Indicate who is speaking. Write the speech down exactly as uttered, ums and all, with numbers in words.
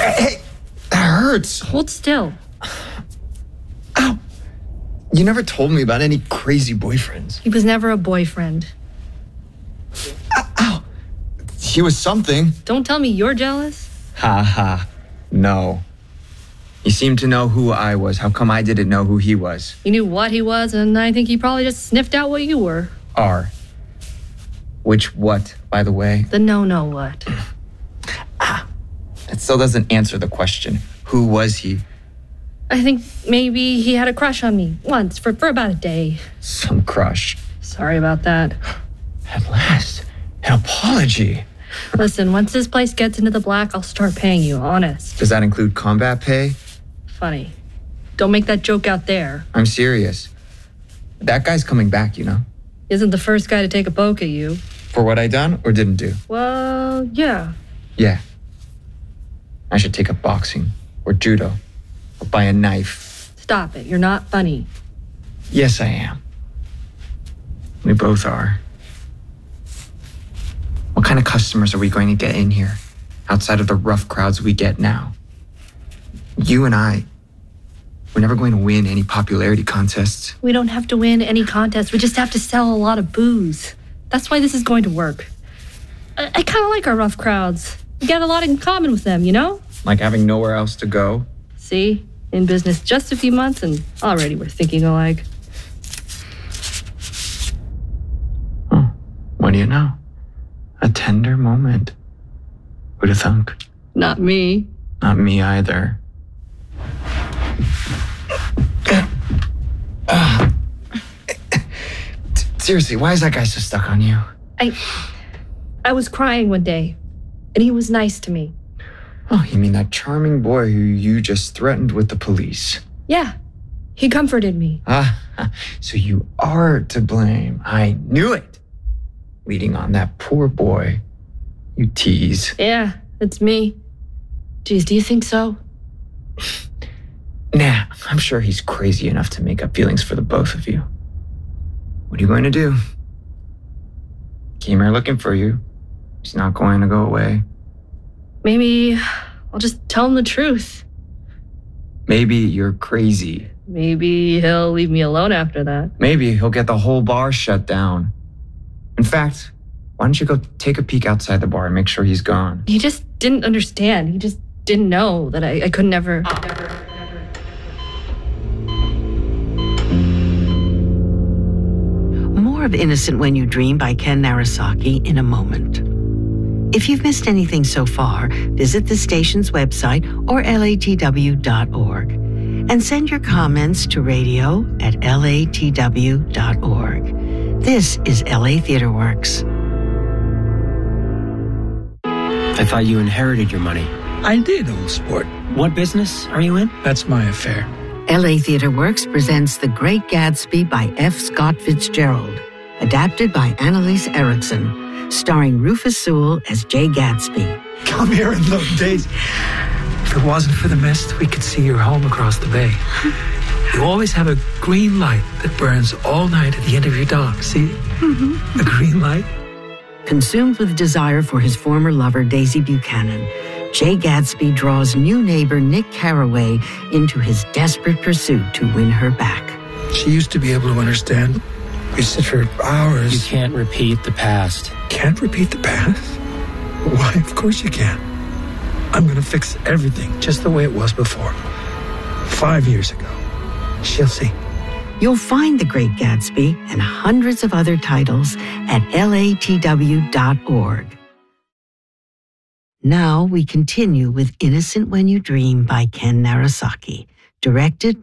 Speaker 1: Hey, that hurts.
Speaker 2: Hold still.
Speaker 1: Ow. You never told me about any crazy boyfriends.
Speaker 2: He was never a boyfriend.
Speaker 1: Ow. He was something.
Speaker 2: Don't tell me you're jealous.
Speaker 1: Ha ha. No. He seemed to know who I was. How come I didn't know who he was?
Speaker 2: You knew what he was, and I think he probably just sniffed out what you were.
Speaker 1: Are. Which what, by the way?
Speaker 2: The no-no what.
Speaker 1: Ah. That still doesn't answer the question. Who was he?
Speaker 2: I think maybe he had a crush on me once for, for about a day.
Speaker 1: Some crush.
Speaker 2: Sorry about that.
Speaker 1: At last, an apology.
Speaker 2: Listen, once this place gets into the black, I'll start paying you, honest.
Speaker 1: Does that include combat pay?
Speaker 2: Funny. Don't make that joke out there.
Speaker 1: I'm serious. That guy's coming back, you know?
Speaker 2: Isn't the first guy to take a poke at you.
Speaker 1: For what I done or didn't do?
Speaker 2: Well, yeah.
Speaker 1: Yeah. I should take up boxing or judo or buy a knife.
Speaker 2: Stop it. You're not funny.
Speaker 1: Yes, I am. We both are. What kind of customers are we going to get in here outside of the rough crowds we get now? You and I, we're never going to win any popularity contests.
Speaker 2: We don't have to win any contest. We just have to sell a lot of booze. That's why this is going to work. I, I kind of like our rough crowds. We get a lot in common with them, you know?
Speaker 1: Like having nowhere else to go?
Speaker 2: See? In business just a few months and already we're thinking alike.
Speaker 1: Oh, what do you know? A tender moment. Who'd have thunk?
Speaker 2: Not me.
Speaker 1: Not me either. Uh, seriously, why is that guy so stuck on you?
Speaker 2: I I was crying one day, and he was nice to me.
Speaker 1: Oh, you mean that charming boy who you just threatened with the police?
Speaker 2: Yeah, he comforted me.
Speaker 1: Ah, so you are to blame. I knew it. Leading on that poor boy. You tease.
Speaker 2: Yeah, it's me. Geez, do you think so?
Speaker 1: Nah, I'm sure he's crazy enough to make up feelings for the both of you. What are you going to do? Came here looking for you. He's not going to go away.
Speaker 2: Maybe I'll just tell him the truth.
Speaker 1: Maybe you're crazy.
Speaker 2: Maybe he'll leave me alone after that.
Speaker 1: Maybe he'll get the whole bar shut down. In fact, why don't you go take a peek outside the bar and make sure he's gone?
Speaker 2: He just didn't understand. He just didn't know that I, I could never...
Speaker 3: More of Innocent When You Dream by Ken Narasaki in a moment. If you've missed anything so far, visit the station's website or L A T W dot org and send your comments to radio at L A T W dot org. This is L A Theatre Works.
Speaker 4: I thought you inherited your money.
Speaker 5: I did, old sport.
Speaker 4: What business are you in?
Speaker 5: That's my affair.
Speaker 3: L A Theatre Works presents The Great Gatsby by F. Scott Fitzgerald, adapted by Annalise Erickson, starring Rufus Sewell as Jay Gatsby.
Speaker 5: Come here in those days. If it wasn't for the mist, we could see your home across the bay. You always have a green light that burns all night at the end of your dock, see? Mm-hmm. A green light.
Speaker 3: Consumed with desire for his former lover, Daisy Buchanan, Jay Gatsby draws new neighbor Nick Carraway into his desperate pursuit to win her back.
Speaker 5: She used to be able to understand. We sit for hours.
Speaker 4: You can't repeat the past.
Speaker 5: Can't repeat the past? Why, of course you can. I'm going to fix everything just the way it was before. Five years ago. She'll see.
Speaker 3: You'll find The Great Gatsby and hundreds of other titles at L A T W dot org. Now we continue with Innocent When You Dream by Ken Narasaki, directed